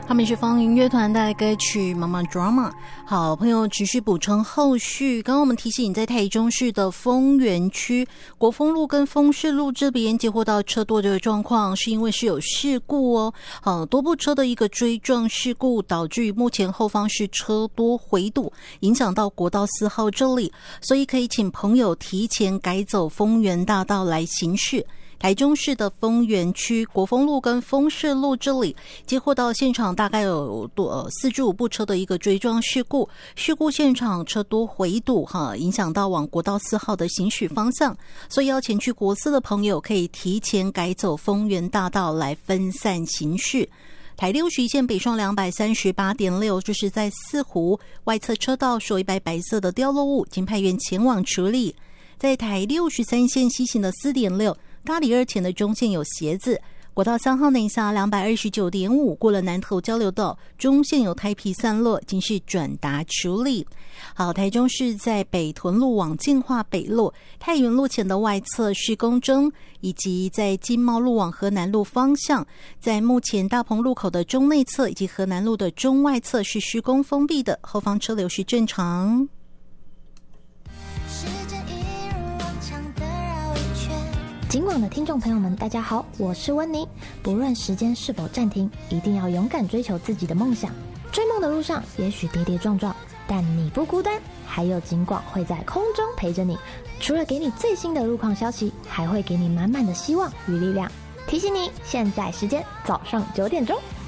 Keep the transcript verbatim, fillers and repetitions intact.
他们是风云乐团带来歌曲《Mama Drama》。好朋友持续补充后续，刚刚我们提醒，在台中市的丰原区国丰路跟丰市路这边接获到车多的状况，是因为是有事故哦。好，多部车的一个追撞事故，导致于目前后方是车多回堵，影响到国道四号这里，所以可以请朋友提前改走丰原大道来行驶。台中市的丰原区国丰路跟丰市路这里接获到现场大概有多四至五部车的一个追撞事故，事故现场车多回堵哈，影响到往国道四号的行驶方向，所以要前去国四的朋友可以提前改走丰原大道来分散行驶。台六十一线北上两百三十八点六，就是在四湖外侧车道所一白白色的掉落物，经派员前往处理。在台六十三线西行的 四点六。大里二前的中线有鞋子，国道三号南下两百二十九点五，过了南投交流道，中线有胎皮散落，经是转达处理。好，台中市在北屯路往进化北路、太原路前的外侧施工中，以及在金茂路往河南路方向，在目前大鹏路口的中内侧以及河南路的中外侧是施工封闭的，后方车流是正常。 警广的听众朋友们大家好，我是温妮。不论时间是否暂停，一定要勇敢追求自己的梦想。追梦的路上也许跌跌撞撞，但你不孤单，还有警广会在空中陪着你。除了给你最新的路况消息，还会给你满满的希望与力量。提醒你，现在时间早上九点钟。